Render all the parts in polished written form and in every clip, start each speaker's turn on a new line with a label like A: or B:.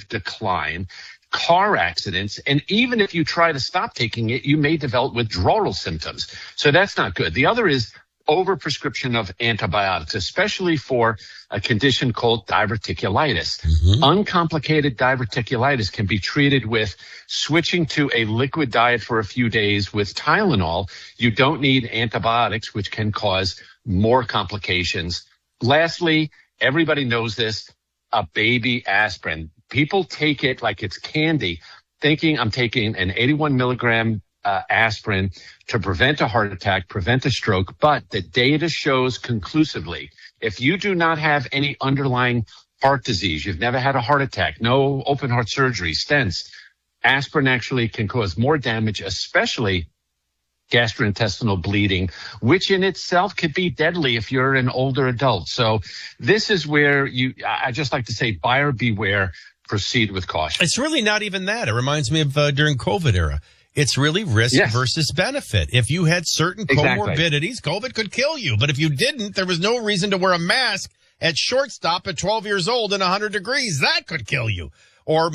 A: decline, car accidents, and even if you try to stop taking it, you may develop withdrawal symptoms. So that's not good. The other is overprescription of antibiotics, especially for a condition called diverticulitis. Uncomplicated diverticulitis can be treated with switching to a liquid diet for a few days with Tylenol. You don't need antibiotics, which can cause more complications. Lastly, everybody knows this, a baby aspirin. People take it like it's candy, thinking I'm taking an 81 milligram aspirin to prevent a heart attack, prevent a stroke. But the data shows conclusively, if you do not have any underlying heart disease, you've never had a heart attack, no open heart surgery, stents, aspirin actually can cause more damage, especially gastrointestinal bleeding, which in itself could be deadly if you're an older adult. So this is where I just like to say, buyer beware, proceed with caution.
B: It's really not even that. It reminds me of during COVID era. It's really risk versus benefit. If you had certain comorbidities, COVID could kill you. But if you didn't, there was no reason to wear a mask at shortstop at 12 years old and 100 degrees. That could kill you. Or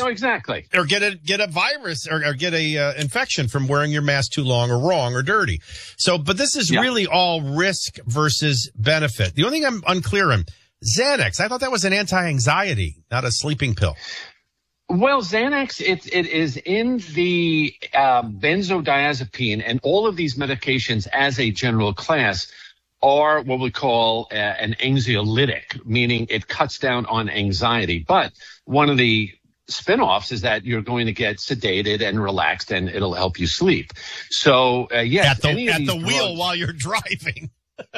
B: or get a virus or get a infection from wearing your mask too long or wrong or dirty. So, but this is really all risk versus benefit. The only thing I'm unclear on, Xanax. I thought that was an anti-anxiety, not a sleeping pill.
A: Well, Xanax, it is in the benzodiazepine, and all of these medications as a general class are what we call an anxiolytic, meaning it cuts down on anxiety. But one of the spinoffs is that you're going to get sedated and relaxed, and it'll help you sleep. So, yes.
B: At the wheel while you're driving.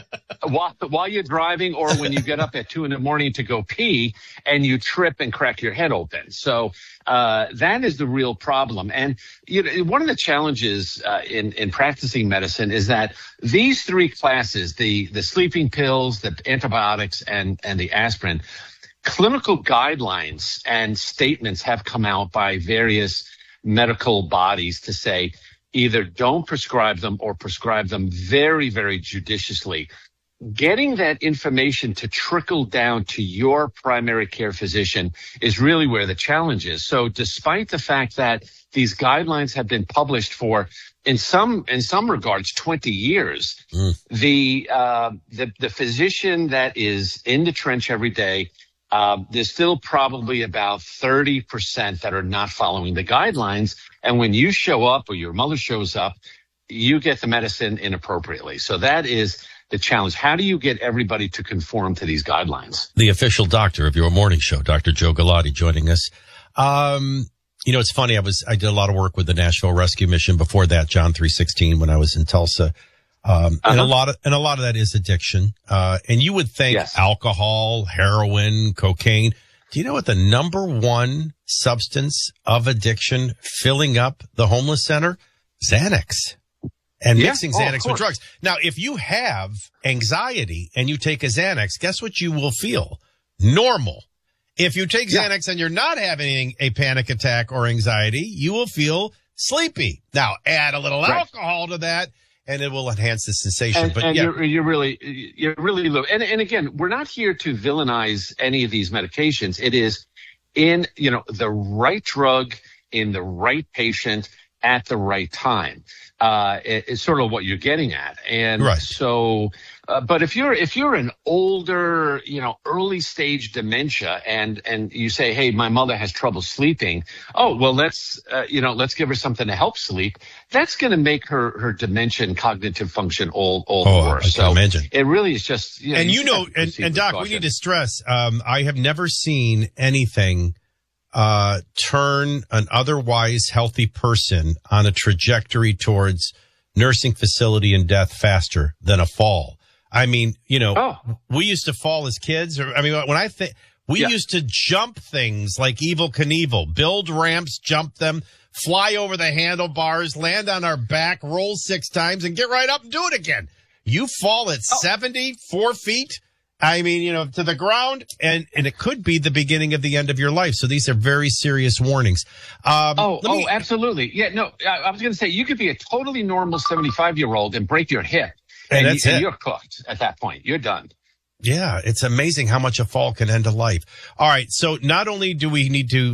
A: While you're driving, or when you get up at 2 a.m. to go pee and you trip and crack your head open. So that is the real problem. And one of the challenges in practicing medicine is that these three classes, the sleeping pills, the antibiotics, and the aspirin, clinical guidelines and statements have come out by various medical bodies to say either don't prescribe them or prescribe them very, very judiciously. Getting that information to trickle down to your primary care physician is really where the challenge is. So despite the fact that these guidelines have been published for, in some regards, 20 years, the physician that is in the trench every day, there's still probably about 30% that are not following the guidelines. And when you show up or your mother shows up, you get the medicine inappropriately. So that is the challenge. How do you get everybody to conform to these guidelines?
B: The official doctor of your morning show, Dr. Joe Galati, joining us. It's funny. I did a lot of work with the Nashville Rescue Mission before that, John 3:16, when I was in Tulsa. And a lot of that is addiction. And you would think alcohol, heroin, cocaine. Do you know what the number one substance of addiction filling up the homeless center? Xanax. And mixing Xanax with drugs. Now, if you have anxiety and you take a Xanax, guess what you will feel? Normal. If you take Xanax and you're not having a panic attack or anxiety, you will feel sleepy. Now, add a little alcohol to that, and it will enhance the sensation.
A: You're really low. And again, we're not here to villainize any of these medications. It is in, the right drug in the right patient at the right time. It's sort of what you're getting at. And so, but if you're an older, early stage dementia and you say, hey, my mother has trouble sleeping. Oh, well, let's give her something to help sleep. That's going to make her dementia and cognitive function all worse.
B: I can imagine.
A: It really is just,
B: and Doc, we need to stress, I have never seen anything turn an otherwise healthy person on a trajectory towards nursing facility and death faster than a fall. I mean, we used to fall as kids. When I think we used to jump things like Evel Knievel, build ramps, jump them, fly over the handlebars, land on our back, roll 6 times and get right up and do it again. You fall at 74 feet. To the ground, and it could be the beginning of the end of your life. So these are very serious warnings.
A: Absolutely. Yeah, no, I was going to say, you could be a totally normal 75-year-old and break your hip. And you're cooked at that point. You're done.
B: Yeah, it's amazing how much a fall can end a life. All right, so not only do we need to